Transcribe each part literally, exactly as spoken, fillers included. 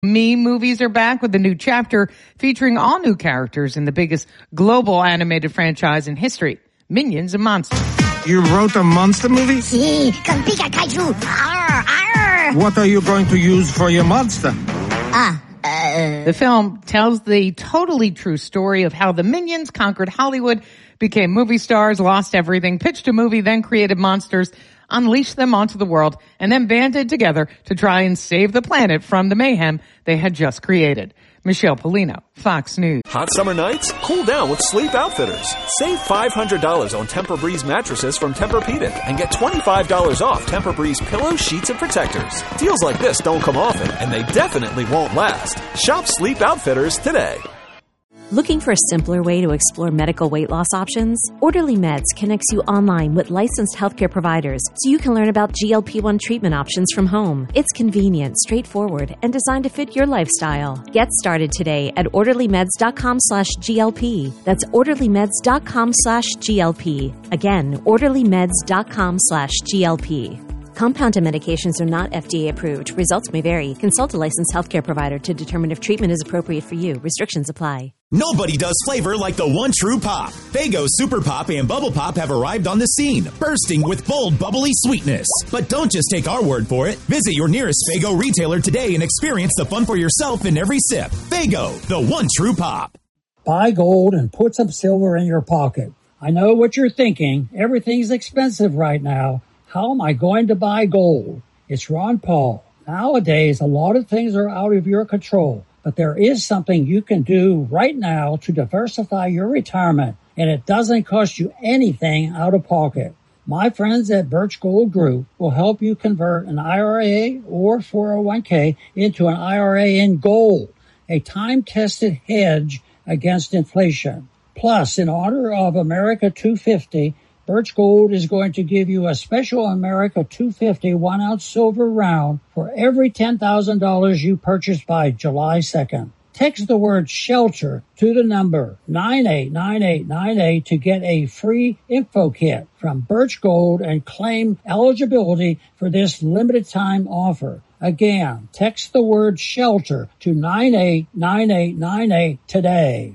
Me movies are back with a new chapter featuring all new characters in the biggest global animated franchise in history, Minions and Monsters. You wrote a monster movie? Sí, con Pika Kaiju. Arr, arr. What are you going to use for your monster? Ah, uh... The film tells the totally true story of how the Minions conquered Hollywood, became movie stars, lost everything, pitched a movie, then created monsters, unleashed them onto the world, and then banded together to try and save the planet from the mayhem they had just created. Michelle Polino, Fox News. Hot summer nights? Cool down with Sleep Outfitters. Save five hundred dollars on Tempur-Breeze mattresses from Tempur-Pedic and get twenty-five dollars off Tempur-Breeze pillows, sheets, and protectors. Deals like this don't come often, and they definitely won't last. Shop Sleep Outfitters today. Looking for a simpler way to explore medical weight loss options? Orderly Meds connects you online with licensed healthcare providers so you can learn about G L P one treatment options from home. It's convenient, straightforward, and designed to fit your lifestyle. Get started today at orderlymeds.com slash GLP. That's orderlymeds.com slash GLP. Again, orderlymeds.com slash GLP. Compounded medications are not F D A approved. Results may vary. Consult a licensed healthcare provider to determine if treatment is appropriate for you. Restrictions apply. Nobody does flavor like the one true pop. Faygo Super Pop and Bubble Pop have arrived on the scene, bursting with bold, bubbly sweetness. But don't just take our word for it. Visit your nearest Faygo retailer today and experience the fun for yourself in every sip. Faygo, the one true pop. Buy gold and put some silver in your pocket. I know what you're thinking. Everything's expensive right now. How am I going to buy gold? It's Ron Paul. Nowadays, a lot of things are out of your control, but there is something you can do right now to diversify your retirement, and it doesn't cost you anything out of pocket. My friends at Birch Gold Group will help you convert an I R A or four oh one k into an I R A in gold, a time-tested hedge against inflation. Plus, in honor of America two fifty, Birch Gold is going to give you a special America two fifty one-ounce silver round for every ten thousand dollars you purchase by July second. Text the word SHELTER to the number nine eight nine eight nine eight to get a free info kit from Birch Gold and claim eligibility for this limited-time offer. Again, text the word SHELTER to nine eight nine eight nine eight today.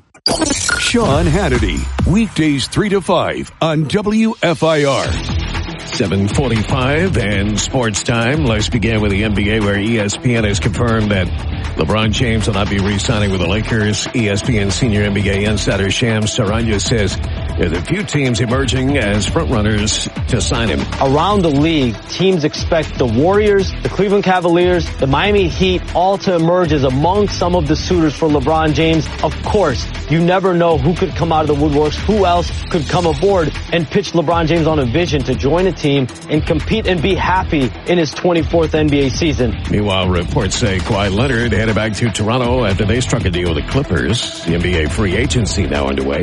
Sean Hannity, weekdays three to five on W F I R. seven forty-five and sports time. Let's begin with the N B A, where E S P N has confirmed that LeBron James will not be re-signing with the Lakers. E S P N senior N B A insider Shams Charania says there's a few teams emerging as frontrunners to sign him. Around the league, teams expect the Warriors, the Cleveland Cavaliers, the Miami Heat all to emerge as among some of the suitors for LeBron James. Of course, you never know who could come out of the woodworks, who else could come aboard and pitch LeBron James on a vision to join a team and compete and be happy in his twenty-fourth N B A season. Meanwhile, reports say Kawhi Leonard headed back to Toronto after they struck a deal with the Clippers. The N B A free agency now underway.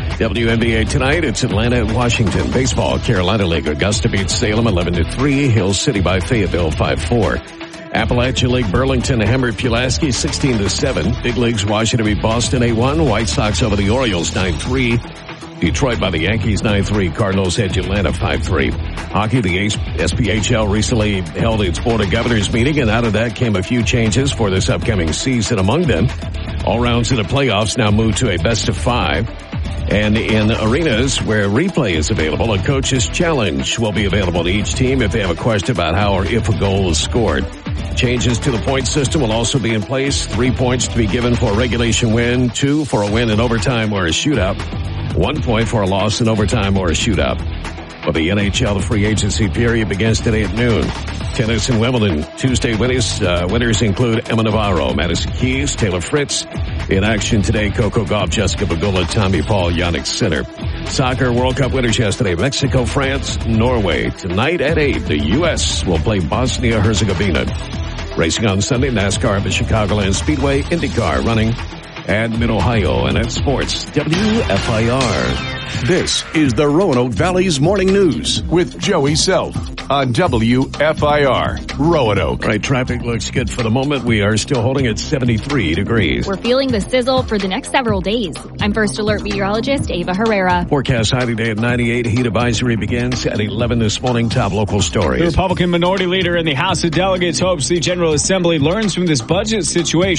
W N B A tonight, it's Atlanta and Washington. Baseball, Carolina League. Augusta beats Salem eleven to three. Hill City by Fayetteville five four. Appalachia League, Burlington hammered Pulaski sixteen to seven. Big Leagues, Washington beat Boston eight one. White Sox over the Orioles nine three. Detroit by the Yankees nine three. Cardinals edge Atlanta five three. Hockey, the S P H L recently held its Board of Governors meeting, and out of that came a few changes for this upcoming season. Among them, all rounds of the playoffs now move to a best of five. And in arenas where replay is available, a coach's challenge will be available to each team if they have a question about how or if a goal is scored. Changes to the point system will also be in place. Three points to be given for a regulation win, two for a win in overtime or a shootout, one point for a loss in overtime or a shootout. For the N H L, the free agency period begins today at noon. Tennis and Wimbledon. Tuesday winners, uh, winners include Emma Navarro, Madison Keys, Taylor Fritz. In action today, Coco Gauff, Jessica Pegula, Tommy Paul, Yannick Sinner. Soccer World Cup winners yesterday, Mexico, France, Norway. Tonight at eight, the U S will play Bosnia-Herzegovina. Racing on Sunday, NASCAR at the Chicagoland Speedway, IndyCar running at Mid-Ohio. And at sports, W F I R. This is the Roanoke Valley's Morning News with Joey Self. on W F I R, Roanoke. Right, traffic looks good for the moment. We are still holding at seventy-three degrees. We're feeling the sizzle for the next several days. I'm First Alert meteorologist Ava Herrera. Forecast high today at ninety-eight. Heat advisory begins at eleven this morning. Top local stories. The Republican minority leader in the House of Delegates hopes the General Assembly learns from this budget situation